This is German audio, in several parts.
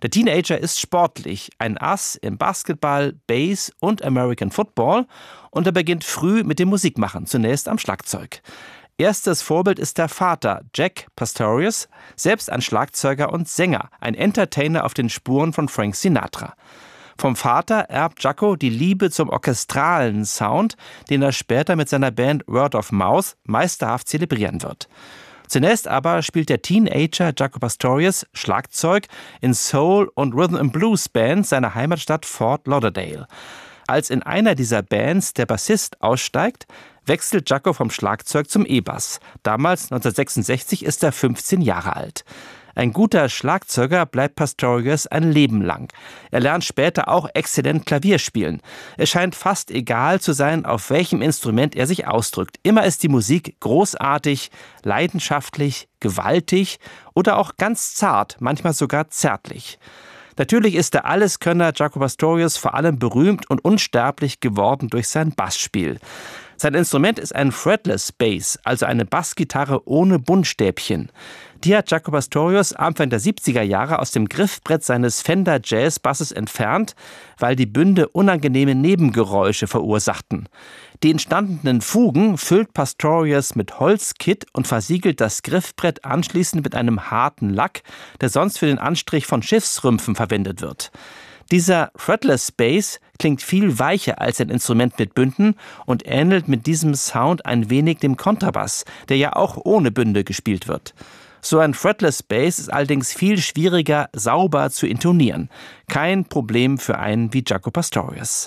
Der Teenager ist sportlich, ein Ass im Basketball, Bass und American Football und er beginnt früh mit dem Musikmachen, zunächst am Schlagzeug. Erstes Vorbild ist der Vater, Jack Pastorius, selbst ein Schlagzeuger und Sänger, ein Entertainer auf den Spuren von Frank Sinatra. Vom Vater erbt Jaco die Liebe zum orchestralen Sound, den er später mit seiner Band Word of Mouth meisterhaft zelebrieren wird. Zunächst aber spielt der Teenager Jaco Pastorius Schlagzeug in Soul- und Rhythm-and-Blues-Bands seiner Heimatstadt Fort Lauderdale. Als in einer dieser Bands der Bassist aussteigt, wechselt Jaco vom Schlagzeug zum E-Bass. Damals, 1966, ist er 15 Jahre alt. Ein guter Schlagzeuger bleibt Pastorius ein Leben lang. Er lernt später auch exzellent Klavier spielen. Es scheint fast egal zu sein, auf welchem Instrument er sich ausdrückt. Immer ist die Musik großartig, leidenschaftlich, gewaltig oder auch ganz zart, manchmal sogar zärtlich. Natürlich ist der Alleskönner Jaco Pastorius vor allem berühmt und unsterblich geworden durch sein Bassspiel. Sein Instrument ist ein Fretless Bass, also eine Bassgitarre ohne Buntstäbchen. Die hat Jaco Pastorius Anfang der 70er Jahre aus dem Griffbrett seines Fender Jazz Basses entfernt, weil die Bünde unangenehme Nebengeräusche verursachten. Die entstandenen Fugen füllt Pastorius mit Holzkitt und versiegelt das Griffbrett anschließend mit einem harten Lack, der sonst für den Anstrich von Schiffsrümpfen verwendet wird. Dieser Fretless Bass klingt viel weicher als ein Instrument mit Bünden und ähnelt mit diesem Sound ein wenig dem Kontrabass, der ja auch ohne Bünde gespielt wird. So ein Fretless Bass ist allerdings viel schwieriger, sauber zu intonieren. Kein Problem für einen wie Jaco Pastorius.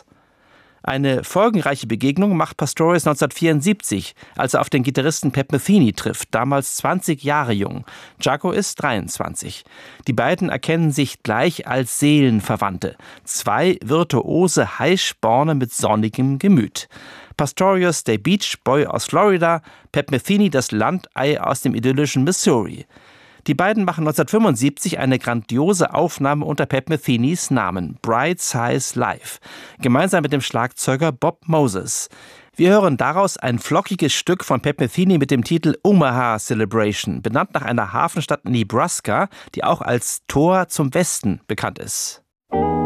Eine folgenreiche Begegnung macht Pastorius 1974, als er auf den Gitarristen Pat Metheny trifft, damals 20 Jahre jung. Jaco ist 23. Die beiden erkennen sich gleich als Seelenverwandte. Zwei virtuose Heißsporne mit sonnigem Gemüt. Pastorius, der Beach Boy aus Florida, Pat Metheny, das Landei aus dem idyllischen Missouri. Die beiden machen 1975 eine grandiose Aufnahme unter Pat Methenys Namen, Bright Size Live, gemeinsam mit dem Schlagzeuger Bob Moses. Wir hören daraus ein flockiges Stück von Pat Metheny mit dem Titel Omaha Celebration, benannt nach einer Hafenstadt in Nebraska, die auch als Tor zum Westen bekannt ist.